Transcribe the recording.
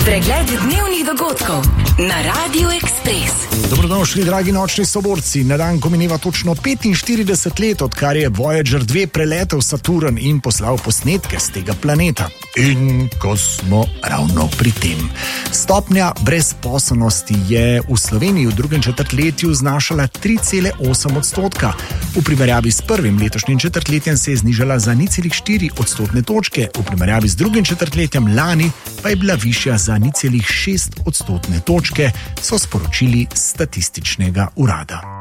Pregled dnevnih dogodkov na Radiu Ekspres. Dobrodošli, dragi nočni soborci. Na dan, ko mineva točno 45 let, odkar je Voyager 2 preletel Saturn in poslal posnetke z tega planeta. In ko smo ravno pri tem. Stopnja brezposelnosti je v Sloveniji v drugem četrtletju znašala 3,8%. V primerjavi s prvim letošnjim četrtletjem se je znižala za 0,4 odstotne točke, v primerjavi z drugim četrtletjem lani pa je bila višja za 0,6 odstotne točke, so sporočili Statističnega urada.